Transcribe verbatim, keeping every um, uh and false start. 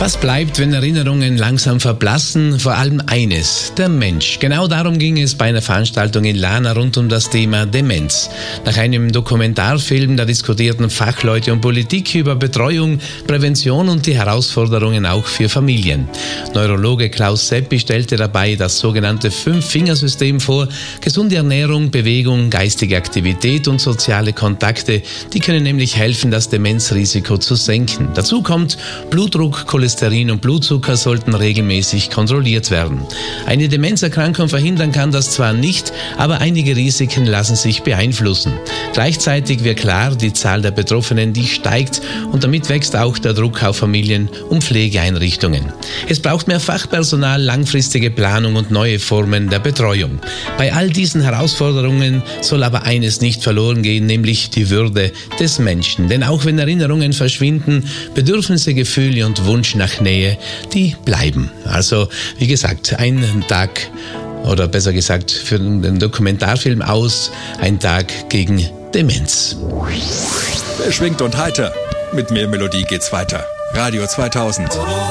Was bleibt, wenn Erinnerungen langsam verblassen? Vor allem eines, der Mensch. Genau darum ging es bei einer Veranstaltung in Lana rund um das Thema Demenz. Nach einem Dokumentarfilm, da diskutierten Fachleute und Politik über Betreuung, Prävention und die Herausforderungen auch für Familien. Neurologe Klaus Seppi stellte dabei das sogenannte Fünf-Finger-System vor. Gesunde Ernährung, Bewegung, geistige Aktivität und soziale Kontakte, die können nämlich helfen, das Demenzrisiko zu senken. Dazu kommt Blutdruck, Cholesterin und Blutzucker sollten regelmäßig kontrolliert werden. Eine Demenzerkrankung verhindern kann das zwar nicht, aber einige Risiken lassen sich beeinflussen. Gleichzeitig wird klar, die Zahl der Betroffenen, die steigt und damit wächst auch der Druck auf Familien und Pflegeeinrichtungen. Es braucht mehr Fachpersonal, langfristige Planung und neue Formen der Betreuung. Bei all diesen Herausforderungen soll aber eines nicht verloren gehen, nämlich die Würde des Menschen. Denn auch wenn Erinnerungen verschwinden, Bedürfnisse, Gefühle und Wunsch nach Nähe, die bleiben. Also, wie gesagt, ein Tag, oder besser gesagt, für den Dokumentarfilm aus, ein Tag gegen Demenz. Beschwingt und heiter. Mit mehr Melodie geht's weiter. Radio zweitausend.